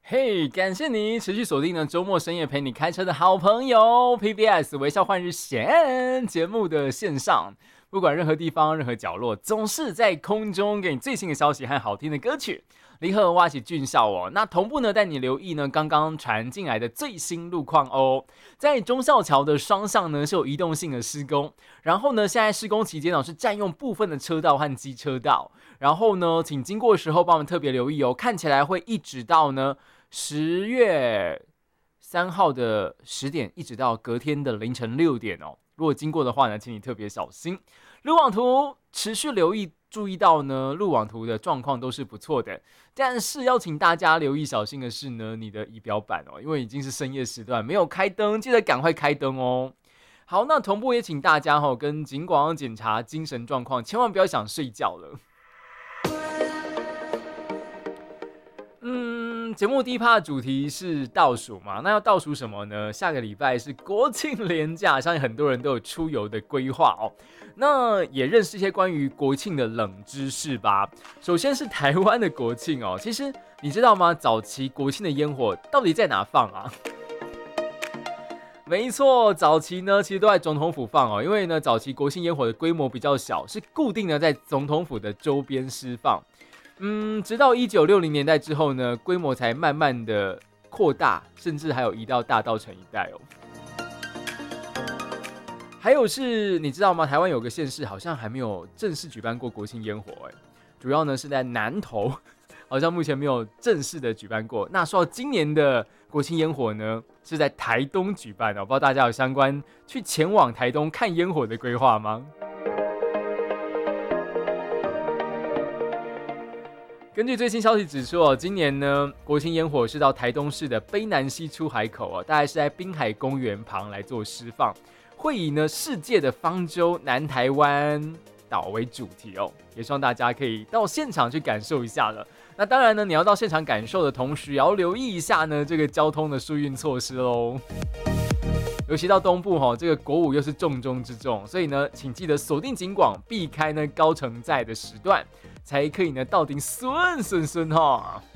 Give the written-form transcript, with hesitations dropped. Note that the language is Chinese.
嘿，感谢你持续锁定呢周末深夜陪你开车的好朋友 PBS 微笑换日线节目的线上，不管任何地方、任何角落，总是在空中给你最新的消息和好听的歌曲。离合挖起俊笑哦，那同步呢带你留意呢刚刚传进来的最新路况哦。在忠孝桥的双向呢是有移动性的施工，然后呢现在施工期间呢是占用部分的车道和机车道，然后呢请经过的时候帮我们特别留意哦，看起来会一直到呢10月3号的10点，一直到隔天的凌晨6点哦。如果经过的话呢，请你特别小心。路网图持续留意，注意到呢，路网图的状况都是不错的。但是要请大家留意小心的是呢，你的仪表板哦，因为已经是深夜时段，没有开灯，记得赶快开灯哦。好，那同步也请大家跟警广检查精神状况，千万不要想睡觉了。节目第一趴的主题是倒数嘛？那要倒数什么呢？下个礼拜是国庆连假，相信很多人都有出游的规划哦。那也认识一些关于国庆的冷知识吧。首先是台湾的国庆哦，其实你知道吗？早期国庆的烟火到底在哪放啊？没错，早期呢其实都在总统府放哦，因为呢早期国庆烟火的规模比较小，是固定的在总统府的周边施放。直到1960年代之后呢，规模才慢慢的扩大，甚至还有移到大稻埕一带哦。还有是，你知道吗？台湾有个县市好像还没有正式举办过国庆烟火，主要呢是在南投，好像目前没有正式的举办过。那说到今年的国庆烟火呢，是在台东举办哦，不知道大家有相关去前往台东看烟火的规划吗？根据最新消息指出，今年呢，国庆烟火是到台东市的卑南溪出海口大概是在滨海公园旁来做释放，会以呢世界的方舟南台湾岛为主题哦，也希望大家可以到现场去感受一下了。那当然呢，你要到现场感受的同时，也要留意一下呢这个交通的疏运措施喽。尤其到东部这个国五又是重中之重，所以呢，请记得锁定警广，避开呢高乘载的时段，才可以呢到顶顺哈。